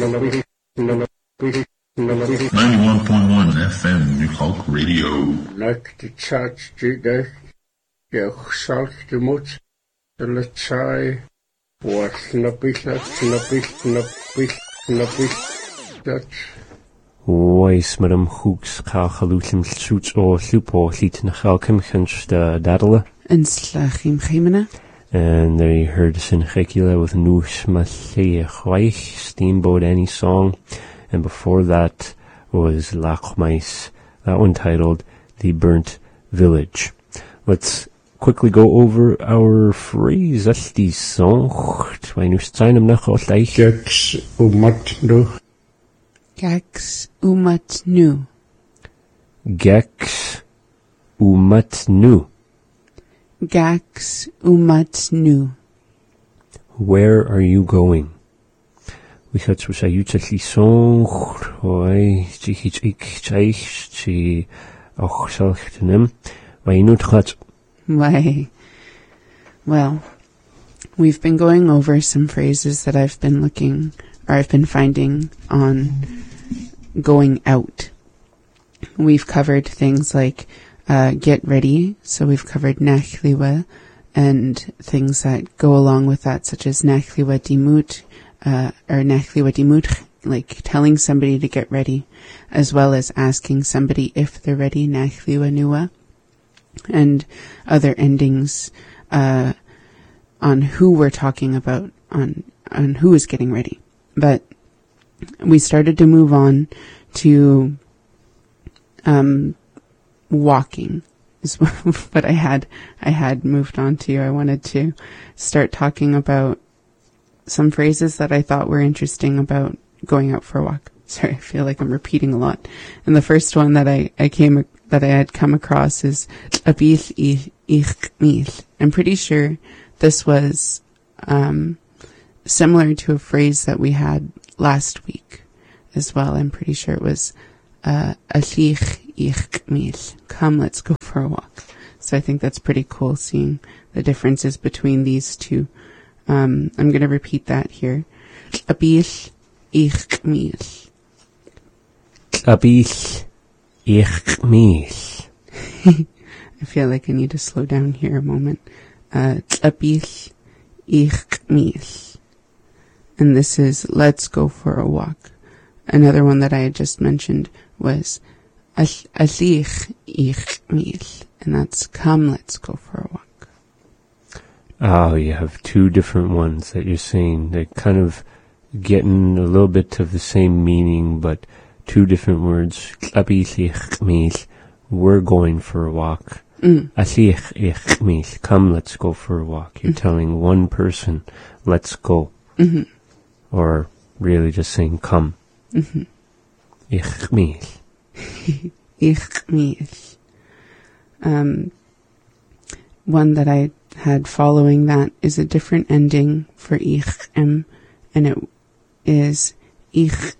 91.1 FM New Hulk Radio. Like the church today, the salt the much, the chai was snappy, Weis madam hooks kachalutim shoots or lupo lit nachalkim hunch the dadala. And slachim chimena. And there you heard Sinchekila with Noosh Mathea Chwaich, Steamboat Any Song. And before that was Lachmais, that one titled The Burnt Village. Let's quickly go over our phrase. That's the song. Gex umatnu. Gex umatnu. Gex umatnu. Gax umatnu. Where are you going? We had to say you to song. Why? She Why? Well, we've been going over some phrases that I've been finding on going out. We've covered things like get ready, so we've covered nachliwa and things that go along with that, such as nachliwa dimut, or nachliwa dimut, like telling somebody to get ready, as well as asking somebody if they're ready, nachliwa nuwa, and other endings on who we're talking about, on who is getting ready. But we started to move on to walking is what I had moved on to. I wanted to start talking about some phrases that I thought were interesting about going out for a walk. Sorry, I feel like I'm repeating a lot. And the first one that I had come across is abil ich mil. I'm pretty sure this was similar to a phrase that we had last week as well. I'm pretty sure it was alich ich mil. Come, let's go for a walk. So I think that's pretty cool, seeing the differences between these two. I'm going to repeat that here. Abil ich mil. Abil ich mil. I feel like I need to slow down here a moment. Abil ich mil. And this is let's go for a walk. Another one that I had just mentioned was alich ich mil. And that's come, let's go for a walk. Oh, you have two different ones that you're saying. They're kind of getting a little bit of the same meaning, but two different words. Alich ich mil. We're going for a walk. Alich ich mil. Come, let's go for a walk. You're telling one person, let's go. Mm-hmm. Or really just saying come. Mm-hmm. Ich mil. Ich mil. One that I had following that is a different ending for ich and it is ich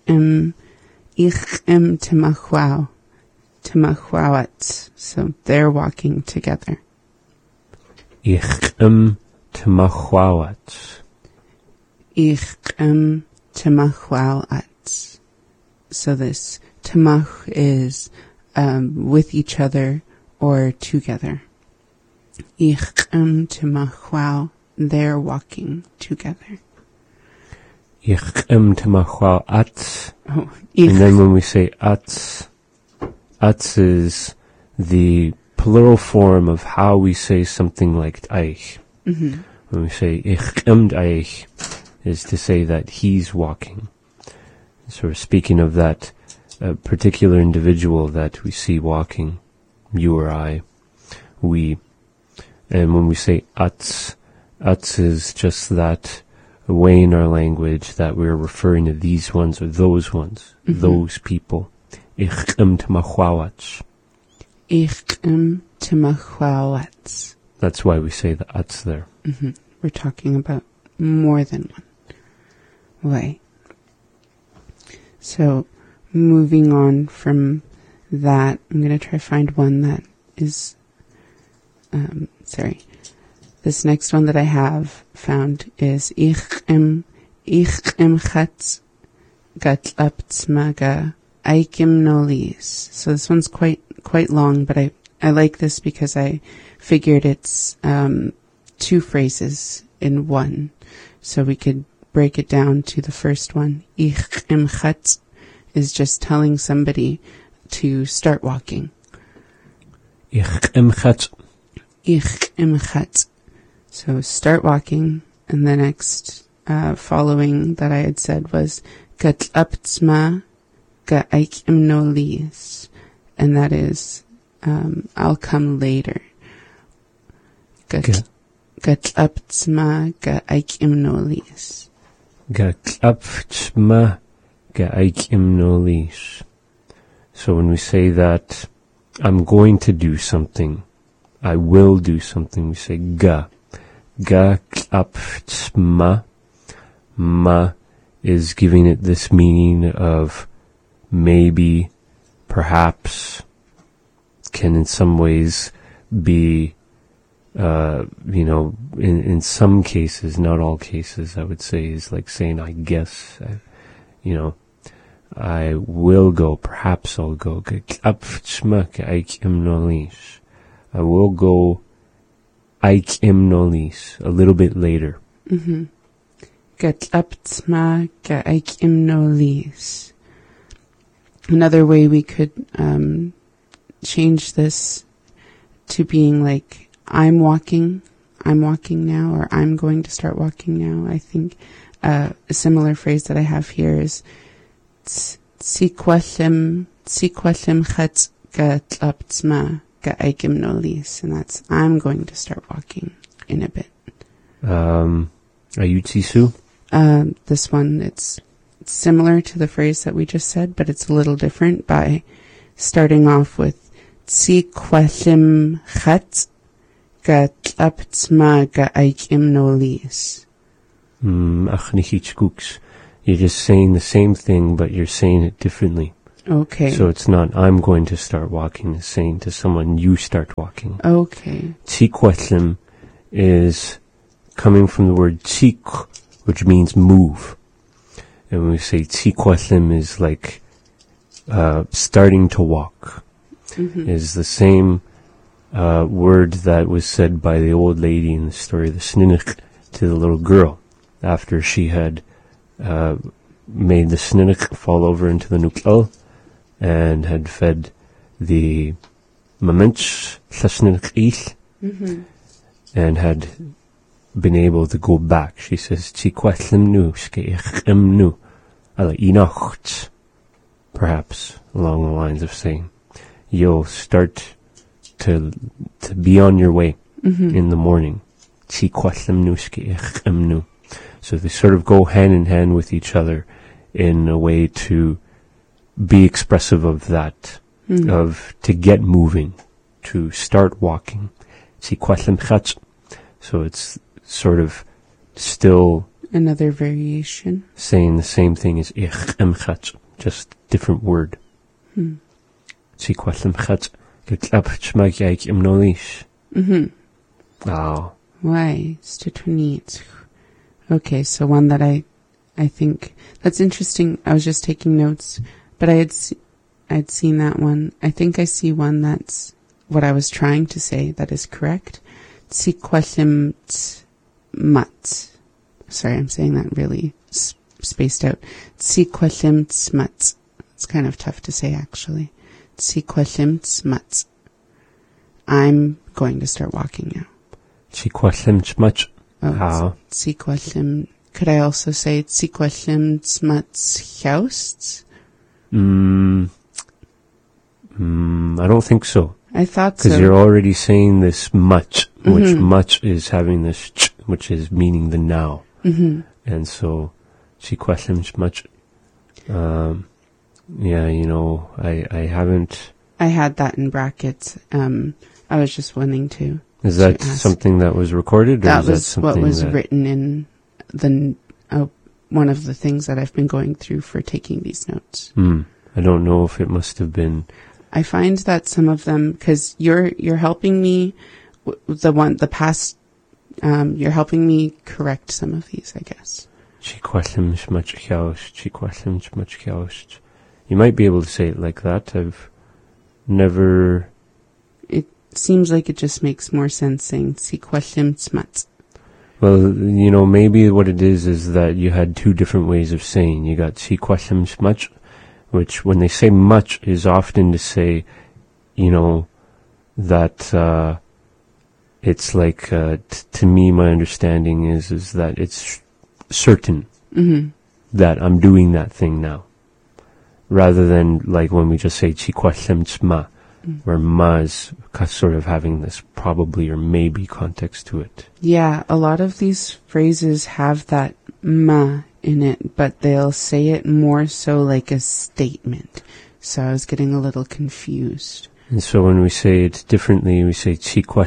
temachwao, temachwawat. So they're walking together. Ich temachwawat. Ich temachwawat. So this temach is with each other or together. Ich temachwao, they're walking together. Ich temachwao at. Oh, and then when we say at is the plural form of how we say something like eich. Mm-hmm. When we say ich eich is to say that he's walking. So we're speaking of that particular individual that we see walking, you or I, we. And when we say ats is just that way in our language that we're referring to these ones or those ones, those people. Ich temachwawat. Ich temachwawat. That's why we say the ats there. Mm-hmm. We're talking about more than one way. So, moving on from that, I'm going to try to find one that is, this next one that I have found is ich em chatz gatlaptsmaga aikimnolis. So this one's quite long, but I like this because I figured it's two phrases in one. So we could break it down to the first one. Ich imchatz is just telling somebody to start walking. Ich imchatz. Ich imchatz. So start walking, and the next following that I had said was gatlaptsma ga'aik imnolis, and that is I'll come later. Gatlaptsma ga'aik imnolis. Gatlaptsma ga'aik imnolis. So when we say that I'm going to do something, I will do something, we say ga. Gatlaptsma. Ma is giving it this meaning of maybe, perhaps, can in some ways be, in some cases, not all cases, I would say, is like saying, I guess, I will go, perhaps I'll go. I will go Aikimnolis a little bit later. Mm-hmm. Gatlaptsma ga'aikimnolis. Another way we could change this to being like, I'm walking now, or I'm going to start walking now. I think a similar phrase that I have here is Tsikwashem chatz gatlaptsma ga'aikimnolis, and that's I'm going to start walking in a bit. Ayutzisu? This one, it's similar to the phrase that we just said, but it's a little different by starting off with Tsikwashem chatz gatlaptsma ga'aikimnolis. You're just saying the same thing, but you're saying it differently. Okay. So it's not, I'm going to start walking, it's saying to someone, you start walking. Okay. Tsikwashem is coming from the word tsik, which means move. And when we say tsikwashem is like, starting to walk. Mm-hmm. Is the same, word that was said by the old lady in the story of the Sninich to the little girl after she had made the Sninich fall over into the Nuk'al and had fed the Mamench Sasninich and had been able to go back. She says, perhaps along the lines of saying, you'll start to be on your way in the morning. So they sort of go hand in hand with each other in a way to be expressive of that, of to get moving, to start walking. So it's sort of still another variation, saying the same thing as just different word. Oh. Why? Okay, so one that I think that's interesting. I was just taking notes, but I'd seen that one. I think I see one that's what I was trying to say that is correct. Tsikwashem mat. Sorry, I'm saying that really spaced out. Tsikwashem tzmat. It's kind of tough to say, actually. Tsikwashem tzmat. I'm going to start walking now. Tsikwashem tzmat. Oh, Tsikwashem. Could I also say Tsikwashem tzmat hjaust? I don't think so. I thought so. Because you're already saying this much, which much is having this ch, which is meaning the now. And so, Tsikwashem tzmat. Yeah, I haven't. I had that in brackets. I was just wanting to. Is that something that was recorded? Or that is was that something what was written in the one of the things that I've been going through for taking these notes. I don't know if it must have been. I find that some of them, because you're helping me, you're helping me correct some of these, I guess. You might be able to say it like that. I've never... It seems like it just makes more sense saying smat. Well, maybe what it is that you had two different ways of saying. You got much, which when they say much is often to say, that it's like, to me, my understanding is that it's certain that I'm doing that thing now. Rather than like when we just say ma, where ma is sort of having this probably or maybe context to it. Yeah, a lot of these phrases have that ma in it, but they'll say it more so like a statement. So I was getting a little confused. And so when we say it differently, we say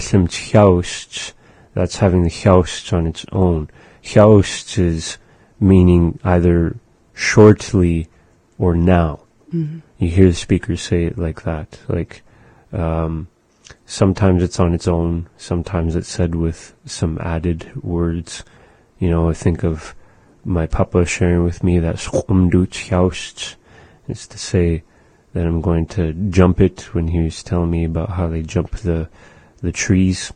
that's having the hiaust on its own. Hiaust is meaning either shortly or now. You hear the speakers say it like that. Like, sometimes it's on its own, sometimes it's said with some added words. I think of my papa sharing with me that it's to say that I'm going to jump it when he was telling me about how they jump the trees.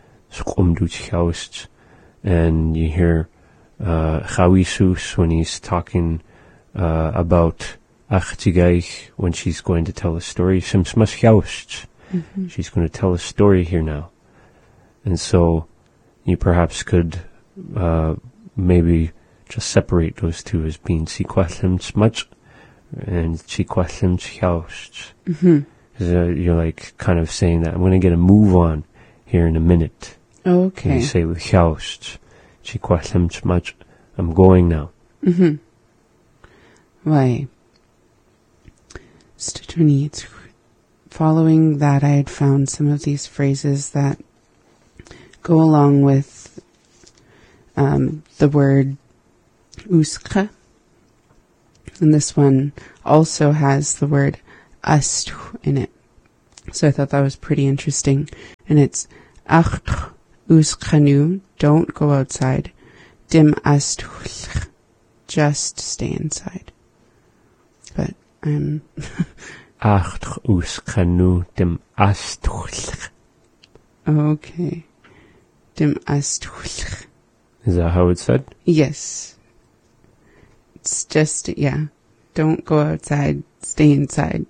And you hear Chawisus when he's talking about when she's going to tell a story. She's going to tell a story here now. And so you perhaps could maybe just separate those two as being much and you're like kind of saying that I'm going to get a move on here in a minute. Okay. And you say with much, I'm going now. Right. Following that, I had found some of these phrases that go along with the word uska. And this one also has the word astu in it. So I thought that was pretty interesting. And it's acht uskanu, don't go outside. Dim astu, just stay inside. But I'm... Acht uskanu dim astu. Okay. Dim astu. Is that how it's said? Yes. It's just, yeah. Don't go outside. Stay inside.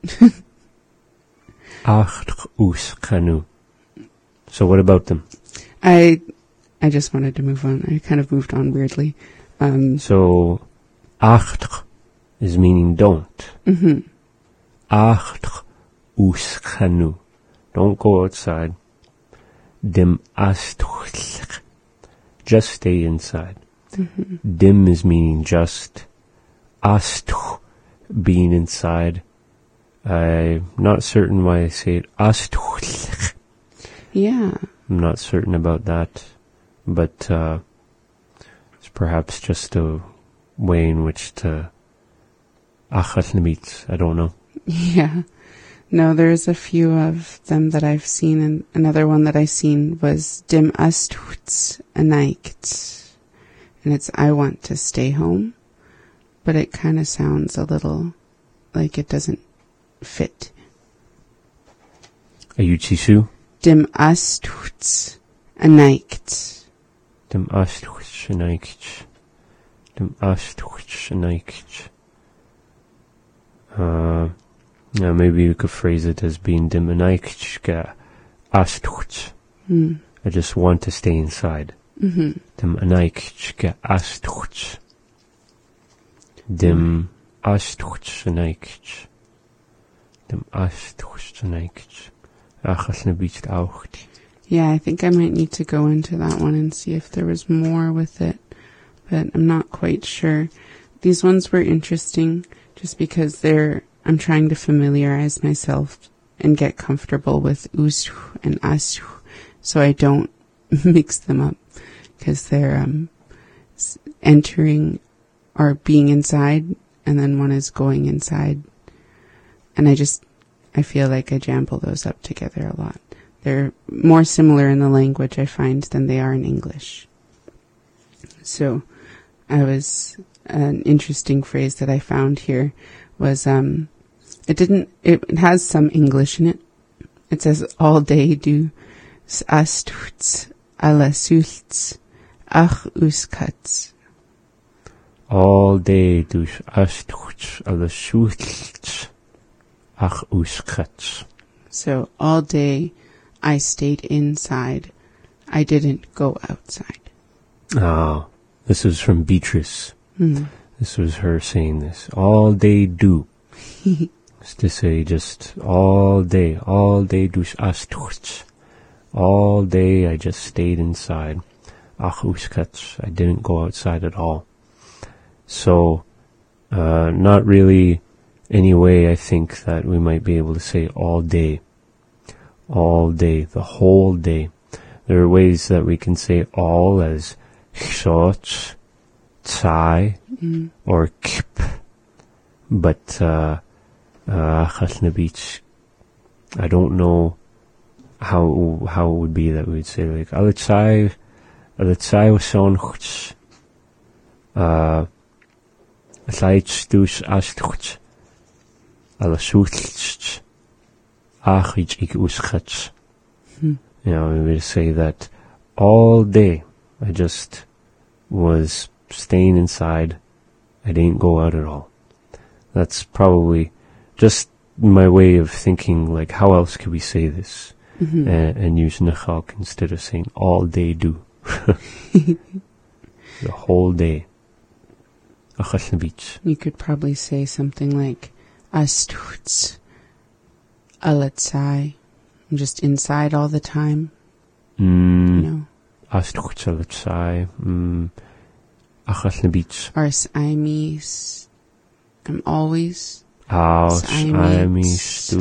Acht uskanu. So what about them? I just wanted to move on. I kind of moved on weirdly. So, acht is meaning don't. Acht uskanu. Don't go outside. Dim astuch. Just stay inside. Dim is meaning just. Astuch, being inside. I'm not certain why I say it. Astuch. Yeah. I'm not certain about that. But it's perhaps just a way in which to... I don't know. Yeah. No, there's a few of them that I've seen, and another one that I seen was Dim astuts anaikt. And it's I want to stay home, but it kind of sounds a little like it doesn't fit. Ayuchisu? Dim astuts anaikt. Dim astuts anaikt. Dim astuts anaikt. Now maybe you could phrase it as being dim anaikt astuts. I just want to stay inside. Dim anaikt astuts. Dim astuts anaikt. Dim astuts anaikt. Yeah, I think I might need to go into that one and see if there was more with it, but I'm not quite sure. These ones were interesting just because I'm trying to familiarize myself and get comfortable with usu and asu so I don't mix them up because they're entering or being inside and then one is going inside. And I feel like I jumble those up together a lot. They're more similar in the language I find than they are in English. So an interesting phrase that I found here was, it has some English in it. It says, all day du astuts alla sults ach uskats. All day du astuts alla sults ach uskats. So all day I stayed inside. I didn't go outside. Ah, this was from Beatrice. Mm. This was her saying this. All day do. It's to say just all day du astuts. All day I just stayed inside. Ach uskats. I didn't go outside at all. So, not really any way I think that we might be able to say all day. All day, the whole day. There are ways that we can say all as shots, tsai, or kip. But, I don't know how it would be that we'd say like, alatsai was son chuts, alaits dus astuts, alasutts, achich ik uschats. You know, we would say that all day I just was staying inside. I didn't go out at all. That's probably just my way of thinking, like, how else could we say this? And use nachalk instead of saying all day do. The whole day. You could probably say something like, astuts alatsai. I'm just inside all the time. You know? Astuts alatsai. Achasnabich. Ars aimis. I'm always. I'm always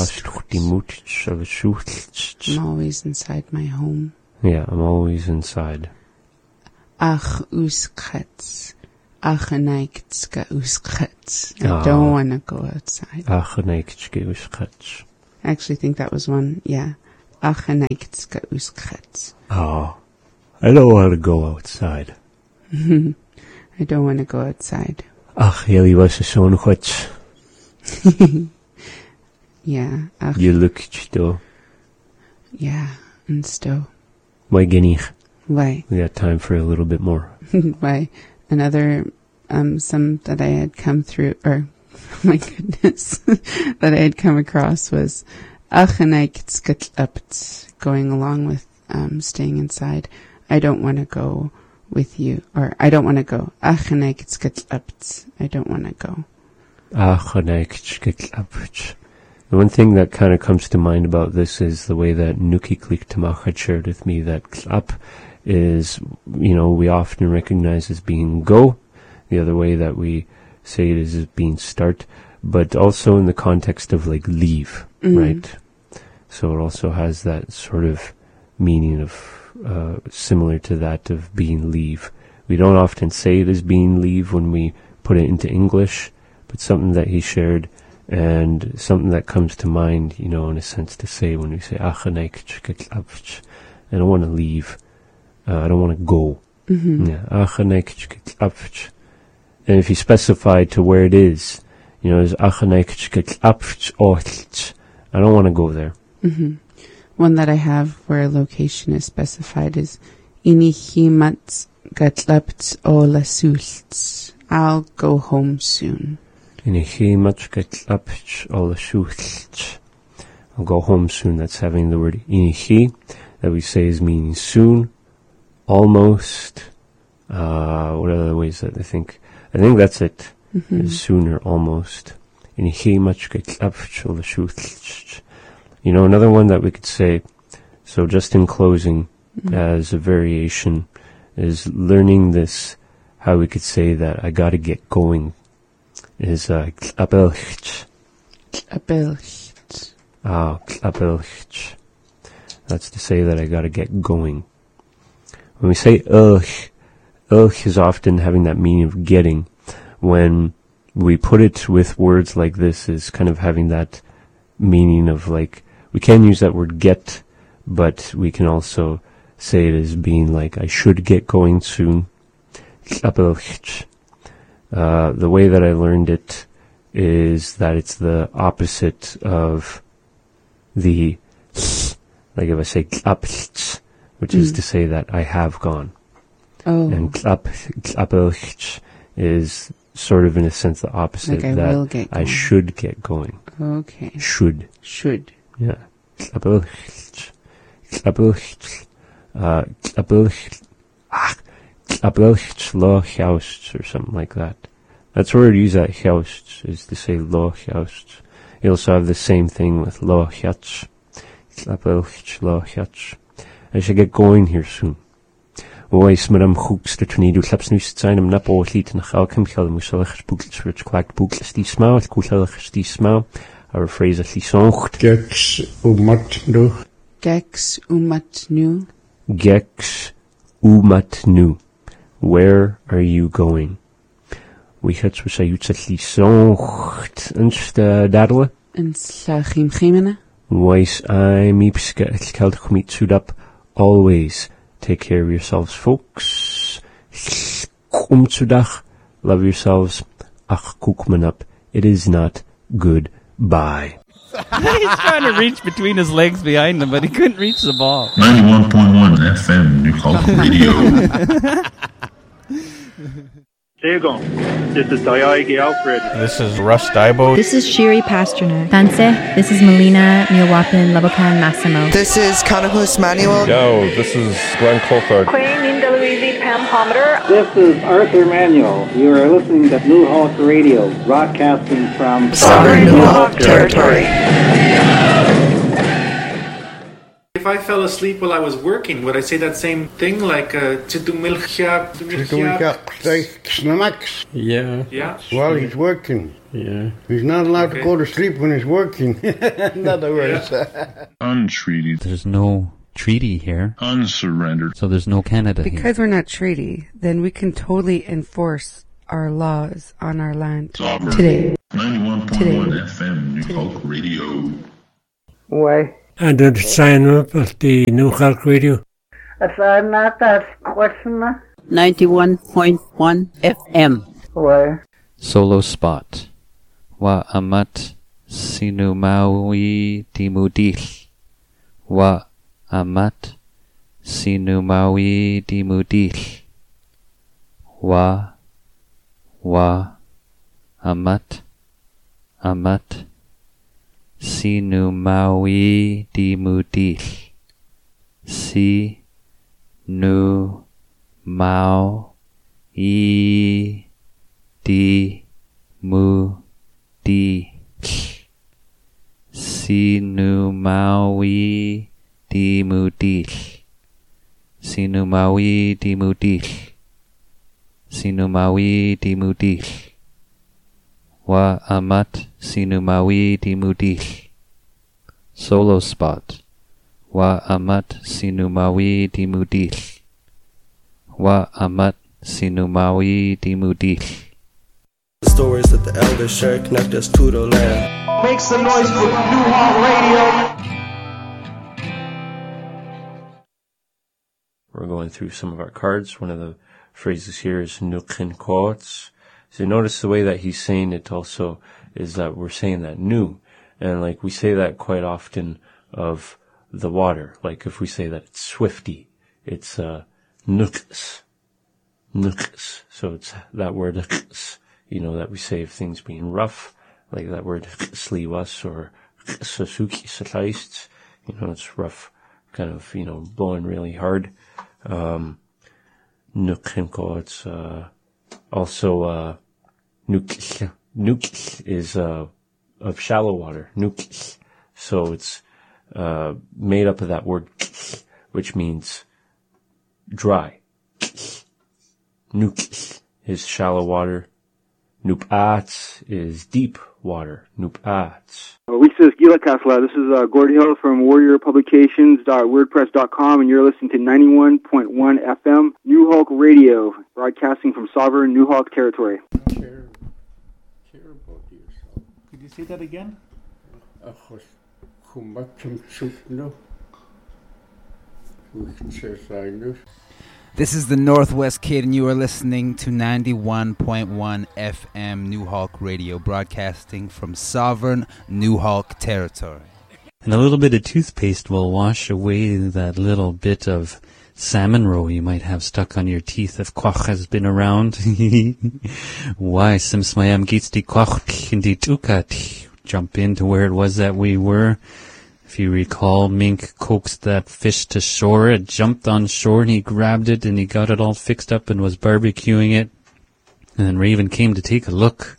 inside my home. Yeah, I'm always inside. Ach uskats. Achaneikska uskats. I don't want to go outside. Achaneikska uskats. I actually think that was one, yeah. Achaneikska uskats. Oh, I don't want to go outside. I don't want to go outside. Ach, jullie was zo'n goed. Yeah. Ach. You look sto. Yeah, and sto. Why guinea? Why? We got time for a little bit more. Why? Another, some that I had come through, or, oh my goodness, that I had come across was, going along with, staying inside. I don't want to go with you, or I don't want to go. I don't want to go. The one thing that kind of comes to mind about this is the way that Nuki Kliktamach had shared with me that klap is, you know, we often recognize as being go. The other way that we say it is as being start, but also in the context of like leave, right? So it also has that sort of meaning of, similar to that of being leave. We don't often say it as being leave when we put it into English, but something that he shared and something that comes to mind, you know, in a sense to say when we say, I don't want to leave. I don't want to go. Yeah. And if you specify to where it is, you know, I don't want to go there. One that I have where location is specified is Inihimats Gatlapt Ola Sults. I'll go home soon. Inihimats Gatlapt Ola Sults. I'll go home soon. That's having the word inihi that we say is meaning soon, almost. What are the ways that I think that's it. Is sooner, almost. Inihimats Gatlapt Ola Sults. You know, another one that we could say, so just in closing, as a variation, is learning this, how we could say that I gotta get going, is klapelcht. Klapelcht. Klapelcht. That's to say that I gotta get going. When we say ilch is often having that meaning of getting. When we put it with words like this, is kind of having that meaning of like, we can use that word get, but we can also say it as being like, I should get going soon. The way that I learned it is that it's the opposite of the, like if I say klapch, which is to say that I have gone. Oh. And klapch is sort of in a sense the opposite, Like I will get I going. should get going. Okay. Should. Should. Yeah. Klapch. Lo Joust or something like that. That's where you use that Joust, is to say Lo Joust. You also have the same thing with Lo Joust. Lo Joust. I should get going here soon. Oes maar am hoeks de tornado klaps nu zijn am nap oorliet en gauw kem geld moeselig boekels voor het kwakt boekels die smaal het koelig die smaal our phrase at die zongt Gex umat nu. Gex umat nu. Gex umat nu. Where are you going? We het zo zei het die zongt en dadele En slagim gimene. Oes I'm ipske het geld commit suit up always. Take care of yourselves, folks. Love yourselves. Ach, koekman up. It is not good. Bye. He's trying to reach between his legs behind him, but he couldn't reach the ball. 91.1 FM, New Hulk Radio. There you go. This is Dayagi Alfred. This is Russ Daibo. This is Shiri Pasternak. Tanse, this is Melina Milwaukee Labokan Massimo. This is Kanahus Manuel. Yo, this is Glenn Coulthard. Queen Linda Louise Pam Hometer. This is Arthur Manuel. You are listening to New Hulk Radio, broadcasting from Sovereign New Hulk territory. If I fell asleep while I was working, would I say that same thing, like Chidumilcha? Yeah. Yeah. While he's working. Yeah. He's not allowed to go to sleep when he's working. In other words. Untreated. There's no treaty here, Unsurrendered. so there's no Canada here. Because we're not treaty, then we can totally enforce our laws on our land Sovereign. today. 91.1 FM, New Hulk Radio. Why? And to sign up at the New Hulk Radio. That's not that question. 91.1 FM. Why? Solo spot. Wa amat sinumawi dimudil. Wa amat sinumawi dimudil. Wa amat sinumawi dimudil. Si nu mau I di mu di sinumawi dimudil. Sinumawi dimudil. Sinumawi dimudil. Wa amat sinumawi dimudil. Solo spot. Wa amat sinumawi dimudil. Wa amat sinumawi dimudil. The stories that the elders share connect us to the land. Make some noise for New Hulk Radio. We're going through some of our cards. One of the phrases here is nukin quotes. So notice the way that he's saying it also is that we're saying that nu. And like we say that quite often of the water. Like if we say that it's swifty, it's nuks. Nuks. So it's that word nuks, you know, that we say of things being rough, like that word sliwas or sasuki sataists. You know, it's rough, kind of, you know, blowing really hard. Nukhinko, it's also nuk is of shallow water. Nuk, so it's made up of that word, which means dry. Nuk is shallow water. Nupat is deep water. Nupat. We says Gila Kasla. This is Gord Hill from warriorpublications.wordpress.com, and you're listening to 91.1 FM New Hulk Radio, broadcasting from sovereign New Hulk territory. Care about yourself. Could you say that again? This is the Northwest Kid, and you are listening to 91.1 FM New Hawk Radio, broadcasting from sovereign New Hawk territory. And a little bit of toothpaste will wash away that little bit of salmon roe you might have stuck on your teeth if Quach has been around. Why, Simsmayam gets the Quach in the Tukat. Jump into where it was that we were. If you recall, Mink coaxed that fish to shore. It jumped on shore and he grabbed it and he got it all fixed up and was barbecuing it. And then Raven came to take a look.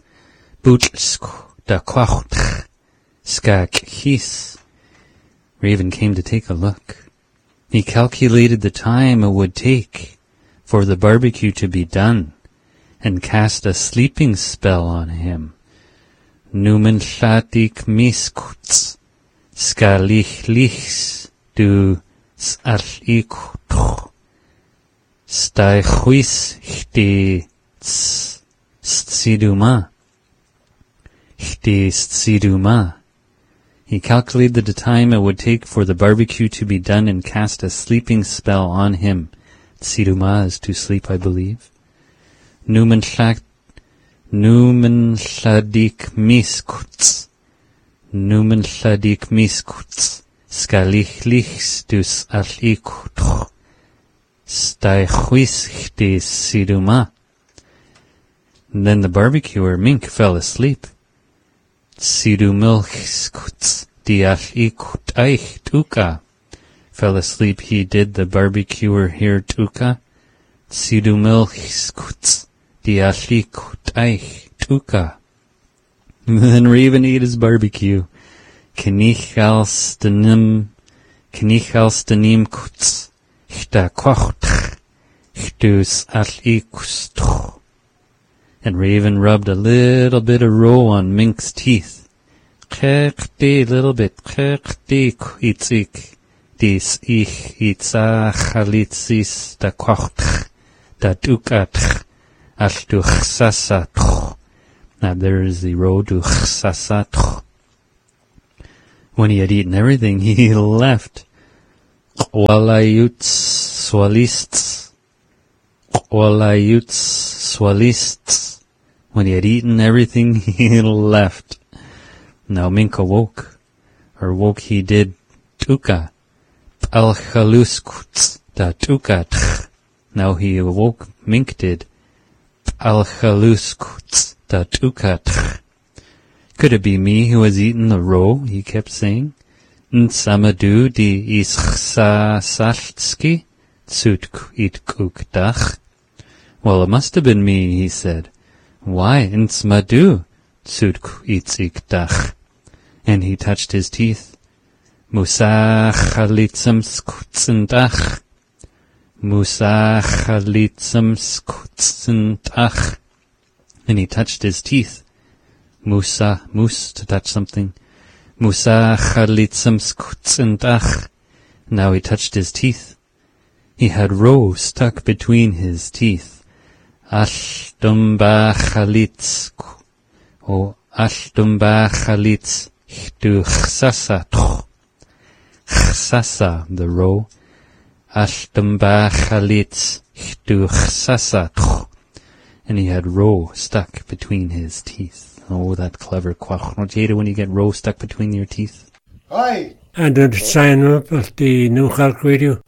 Raven came to take a look. He calculated the time it would take for the barbecue to be done and cast a sleeping spell on him. Numen shatik miskuts. Skalich lichs du s'arlikutch. Stai chuis chdi s'tsiduma. Chdi s'tsiduma. He calculated the time it would take for the barbecue to be done and cast a sleeping spell on him. Tsiduma is to sleep, I believe. Numen shadik miskuts. Numen shadik miskuts, skalich lichs dus alikutch, staichuis des siduma. Then the barbecuer Mink fell asleep. Sidumilchskuts di alikut eich tuka. Fell asleep he did, the barbecuer here tuka. Sidumilchskuts di alikut eich tuka. Then Raven ate his barbecue. Knichalstanim kuts. Chta kochtch. Chtus alikustch. And Raven rubbed a little bit of roe on Mink's teeth. Chekti, little bit. Chekti, itzik. Dis ich itzachalitzis da kochtch. Da tukatch. Ashtuch sasatch. Now there is the road to Chsasat. When he had eaten everything, he left. Walayuts swalists. When he had eaten everything, he left. Now Mink awoke. Or woke he did. Tuka. Alchaluskuts da tukat. Now he awoke. Mink did. Alchaluskuts. Could it be me who has eaten the roe? He kept saying. Nsamadu di ischsasaltski tsutk itkukdach. Well, it must have been me, he said. Why, Nsamadu tsutk itzikdach. And he touched his teeth. Musachalitzamskutzdach. Musachalitzamskutzdach. And he touched his teeth. Moose, to touch something. Musa chalitzamskutzdach. Now he touched his teeth. He had roe stuck between his teeth. Ashtumba chalitz. Oh, ashtumba chalitz. Chtu chsasa. Chsasa, the roe. Ashtumba chalitz. Chtu chsasa. And he had roe stuck between his teeth. Oh, that clever Quach. Don't you hate it when you get roe stuck between your teeth? Hi. And then sign up at the New Hawk Radio.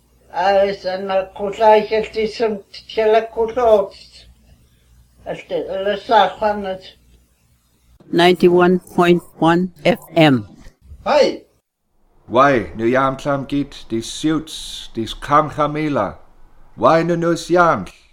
91.1 FM. Hi. Why, nu jam klam giet, die suits, die kam chamela. Why nu nus jank?